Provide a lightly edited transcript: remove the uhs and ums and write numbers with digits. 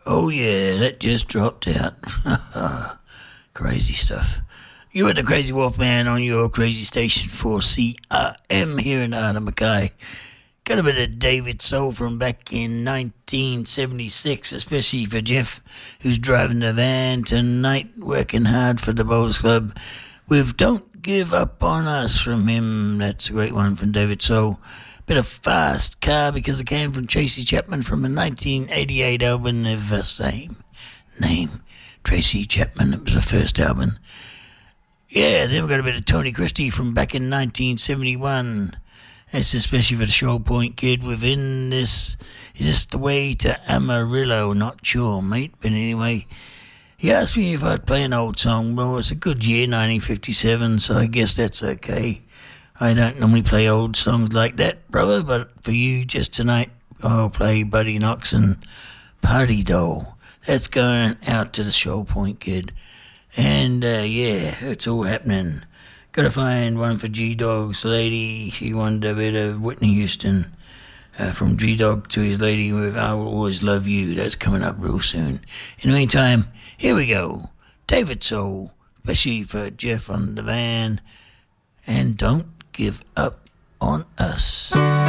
Oh, yeah, that just dropped out. Crazy stuff. You're at the Crazy Wolf Man on your crazy station for CRM here in Arnhem Mackay. Got a bit of David Soul from back in 1976, especially for Jeff, who's driving the van tonight, working hard for the Bowls Club. With Don't Give Up On Us from him. That's a great one from David Soul. Bit of Fast Car because it came from Tracy Chapman from a 1988 album of the same name. Tracy Chapman, it was the first album. Yeah, then we got a bit of Tony Christie from back in 1971. That's especially for the Shoal Point Kid within this. Is this the way to Amarillo? Not sure, mate. But anyway, he asked me if I'd play an old song. Well, it's a good year, 1957, so I guess that's okay. I don't normally play old songs like that, brother, but for you just tonight, I'll play Buddy Knox and Party Doll. That's going out to the Shoal Point Kid. And, yeah, it's all happening. Gotta find one for G-Dog's lady. She wanted a bit of Whitney Houston. From G-Dog to his lady with I Will Always Love You. That's coming up real soon. In the meantime, here we go. David Soul, especially for Jeff on the van. And Don't Give Up On Us.